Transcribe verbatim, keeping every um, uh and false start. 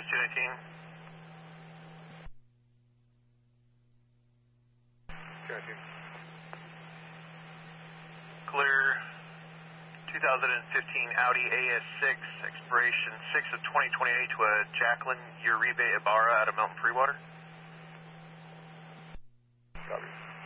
S two nineteen. two nineteen. Clear two thousand fifteen Audi A S six, expiration six of twenty twenty-eight to a Jacqueline Uribe Ibarra out of Mountain Freewater. Copy.